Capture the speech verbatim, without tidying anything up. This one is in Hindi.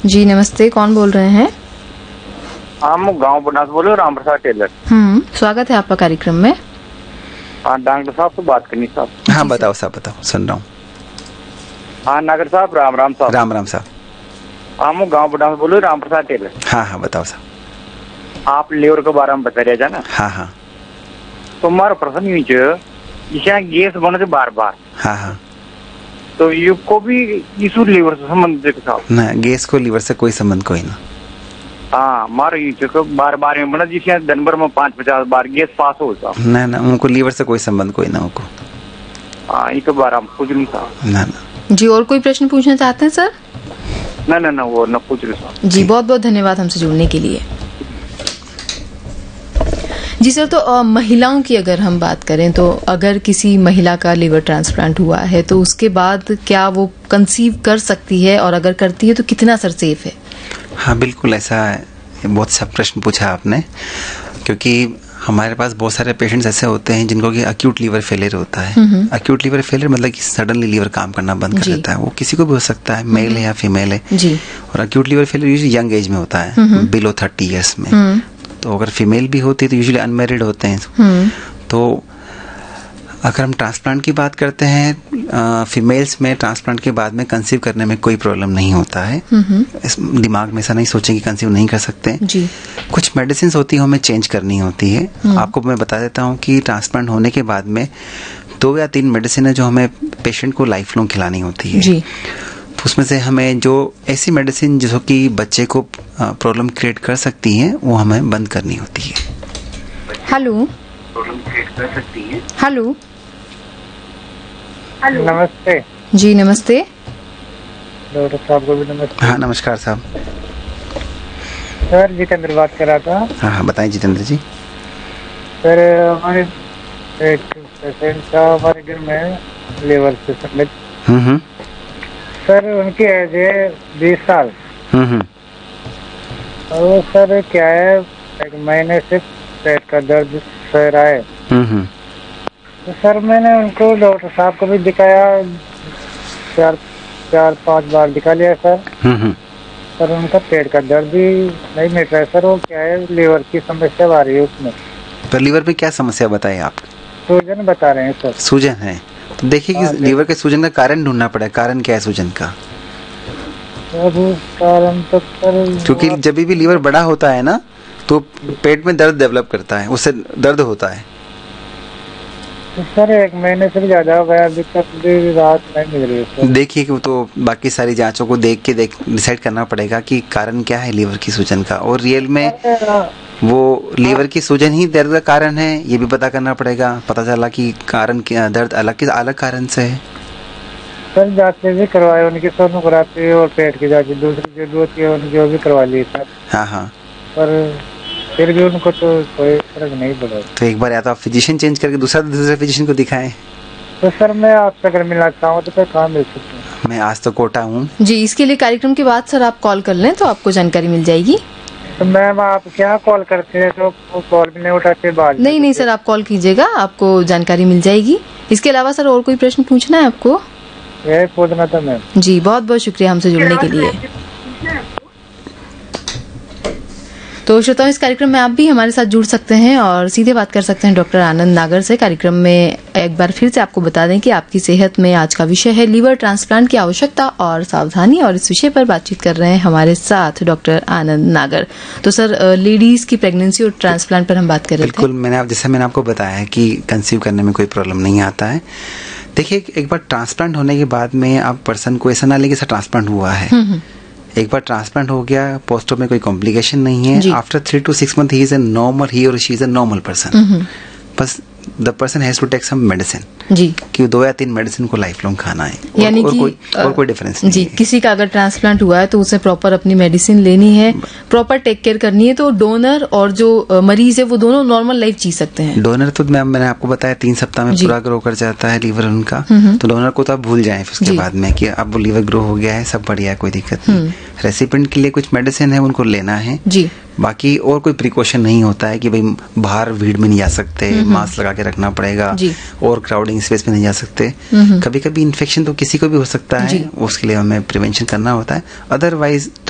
जी नमस्ते, कौन बोल रहे हैं? हम गांव बना से बोले राम प्रसाद टेलर। हम्म स्वागत है आपका कार्यक्रम में। हाँ डॉक्टर साहब से बात करनी साहब। हाँ बताओ साहब, बताओ, सुन रहा हूँ। हाँ नागर साहब, राम राम साहब। राम राम साहब। हम गांव बना से बोले राम प्रसाद टेलर। हाँ हाँ बताओ साहब। आप लीवर के बारे में बता रहे थे ना। हाँ हाँ तो हमारा प्रश्न ये जिसे गैस बने बार बार। हाँ हाँ तो ये को भी इशू लीवर से संबंधित साहब ना, गैस को लीवर से कोई संबंध कोई ना। हाँ हमारे ये बार बार में बना जिसे दिन भर में पाँच पचास बार गैस पास हो साहब। ना ना, उनको लीवर से कोई संबंध कोई ना उनको। हाँ एक बार हम पूछ नहीं साहब। ना ना जी और कोई प्रश्न पूछना चाहते हैं सर? ना ना ना वो न पूछ रहे साहब। जी बहुत बहुत धन्यवाद हमसे जुड़ने के लिए। जी सर, तो आ, महिलाओं की अगर हम बात करें तो अगर किसी महिला का लिवर ट्रांसप्लांट हुआ है तो उसके बाद क्या वो कंसीव कर सकती है, और अगर करती है तो कितना सर सेफ है? हाँ बिल्कुल ऐसा है, बहुत सा प्रश्न पूछा आपने, क्योंकि हमारे पास बहुत सारे पेशेंट्स ऐसे होते हैं जिनको कि अक्यूट लीवर फेलियर होता है। अक्यूट लीवर फेलियर मतलब कि सडनली लीवर काम करना बंद कर देता है। वो किसी को भी हो सकता है, मेल है या फीमेल है जी। और acute liver failure usually young age में होता है, बिलो थर्टी ईयर्स में। तो अगर फीमेल भी होती है तो यूजुअली अनमेरिड होते हैं। तो अगर हम ट्रांसप्लांट की बात करते हैं, फीमेल्स में ट्रांसप्लांट के बाद में कंसीव करने में कोई प्रॉब्लम नहीं होता है। इस दिमाग में ऐसा नहीं सोचें कि कंसीव नहीं कर सकते जी। कुछ मेडिसिन होती है हमें चेंज करनी होती है। आपको मैं बता देता हूँ कि ट्रांसप्लांट होने के बाद में दो या तीन मेडिसिन है जो हमें पेशेंट को लाइफ लॉन्ग खिलानी होती है जी। तो उसमें से हमें जो ऐसी मेडिसिन जो कि बच्चे को प्रॉब्लम क्रिएट कर सकती हैं वो हमें बंद करनी होती है। हेलो प्रॉब्लम क्रिएट कर सकती है। हेलो हेलो नमस्ते जी नमस्ते। डॉक्टर साहब को भी नमस्ते। हाँ नमस्कार साहब। सर जितेंद्र बात कर रहा था। हाँ हाँ बताएं जितेंद्र जी। सर हमारे एक पेशेंट था हमारे घर में लीवर से संबंधित। हम्म सर उनकी एज है बीस साल। हम्म और सर क्या है, एक महीने से पेट का दर्द सह रहा है। हम्म तो सर मैंने उनको डॉक्टर साहब को भी दिखाया, चार चार पांच बार दिखा लिया सर। हम्म सर उनका पेट का दर्द ही नहीं मिट रहा है सर। वो क्या है, लीवर की समस्या आ रही है उसमें। तो लीवर में क्या समस्या बताई आप? सूजन बता रहे हैं सर। सूजन है तो देखिए कि लीवर के सूजन का कारण ढूंढना पड़ेगा। कारण क्या है सूजन का? कारण तो सर क्योंकि जब भी लीवर बड़ा होता है ना तो पेट में दर्द डेवलप करता है, उससे दर्द होता है। तो सर एक महीने से भी ज्यादा हो गया, अभी तक भी राहत नहीं मिल रही है। देखिए कि वो तो बाकी सारी जांचों को देख के देख डिसाइड करना पड़ेगा कि कारण क्या है लीवर की सूजन का, और रियल में वो लीवर की सूजन ही दर्द का कारण है ये भी पता करना पड़ेगा। पता चला कि कारण क्या, दर्द अलग के अलग कारण से है। सर जांचें भी करवाए उनकी, सोनोग्राफी और पेट की जांच दूसरी जो होती है उनकी वो भी करवा ली सर। हाँ हाँ पर फिर भी उनको तो कोई फर्क नहीं पड़ा। तो एक बार या तो आप फिजिशियन चेंज करके दूसरा दूसरे फिजिशियन को दिखाएं। तो सर मैं आपसे अगर मिलना चाहूँ तो फिर कहाँ मिल सकती हूँ? मैं आज तो कोटा हूँ जी। इसके लिए कार्यक्रम के बाद सर आप कॉल कर लें तो आपको जानकारी मिल जाएगी। तो मैम आप क्या कॉल करते हैं तो कॉल भी नहीं उठाते बाद? नहीं नहीं सर, आप कॉल कीजिएगा, आपको जानकारी मिल जाएगी। इसके अलावा सर और कोई प्रश्न पूछना है आपको? यही पूछना था मैम जी। बहुत बहुत शुक्रिया हमसे जुड़ने के लिए। तो श्रोताओं, इस कार्यक्रम में आप भी हमारे साथ जुड़ सकते हैं और सीधे बात कर सकते हैं डॉक्टर आनंद नागर से। कार्यक्रम में एक बार फिर से आपको बता दें कि आपकी सेहत में आज का विषय है लीवर ट्रांसप्लांट की आवश्यकता और सावधानी, और इस विषय पर बातचीत कर रहे हैं हमारे साथ डॉक्टर आनंद नागर। तो सर लेडीज की प्रेगनेंसी और ट्रांसप्लांट पर हम बात कर रहे थे। बिल्कुल, मैंने जैसे मैंने आपको बताया कि कंसीव करने में कोई प्रॉब्लम नहीं आता है। देखिए एक बार ट्रांसप्लांट होने के बाद में आप पर्सन को ऐसा ना लगे कि ट्रांसप्लांट हुआ है। एक बार ट्रांसप्लांट हो गया, पोस्ट में कोई कॉम्प्लिकेशन नहीं है, after three to six month he is a normal, ही और she is a normal person. बस the person has to take some medicine जी, कि दो या तीन मेडिसिन को लाइफ लॉन्ग खाना है, यानी कि कोई और कोई डिफरेंस नहीं जी है। किसी का अगर ट्रांसप्लांट हुआ है तो उसे प्रॉपर अपनी मेडिसिन लेनी है, प्रॉपर टेक केयर करनी है, तो डोनर और जो मरीज है वो दोनों नॉर्मल लाइफ जी सकते हैं। डोनर तो मैम मैंने आपको बताया तीन सप्ताह में पूरा ग्रो कर जाता है लीवर उनका, तो डोनर को तो आप भूल जाएं उसके बाद में कि अब वो लीवर ग्रो हो गया है, सब बढ़िया है, कोई दिक्कत नहीं। रेसिपिएंट के लिए कुछ मेडिसिन है उनको लेना है जी, बाकी और कोई प्रिकॉशन नहीं होता है कि भाई बाहर भीड़ में नहीं जा सकते, मास्क लगा के रखना पड़ेगा, और क्राउडिंग स्पेस में नहीं जा सकते। कभी कभी इन्फेक्शन तो किसी को भी हो सकता है, उसके लिए हमें प्रिवेंशन करना होता है। अदरवाइज